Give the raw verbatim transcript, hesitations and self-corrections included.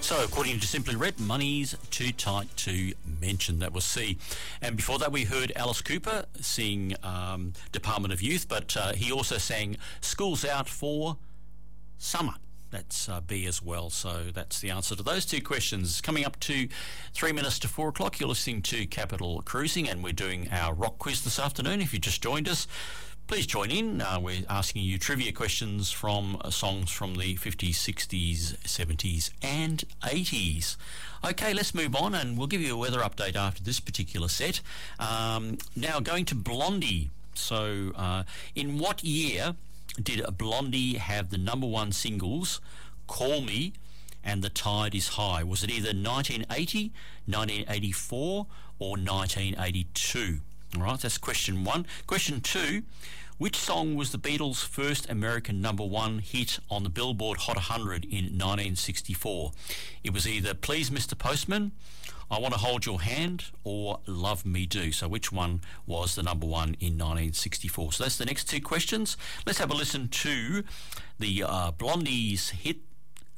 So, according to Simply Red, Money's Too Tight to Mention. That was C. And before that, we heard Alice Cooper sing um, Department of Youth, but uh, he also sang School's Out for Summer. That's uh, B as well. So that's the answer to those two questions. Coming up to three minutes to four o'clock, you're listening to Capital Cruising, and we're doing our rock quiz this afternoon. If you just joined us, please join in. Uh, we're asking you trivia questions from uh, songs from the fifties, sixties, seventies and eighties. Okay, let's move on, and we'll give you a weather update after this particular set. Um, now, going to Blondie. So, uh, in what year did Blondie have the number one singles, Call Me and The Tide Is High? Was it either nineteen eighty, nineteen eighty-four or nineteen eighty-two? All right, that's question one. Question two, which song was the Beatles' first American number one hit on the Billboard Hot one hundred in nineteen sixty-four? It was either Please Mister Postman, I Want to Hold Your Hand, or Love Me Do. So which one was the number one in nineteen sixty-four? So that's the next two questions. Let's have a listen to the uh, Blondie's hit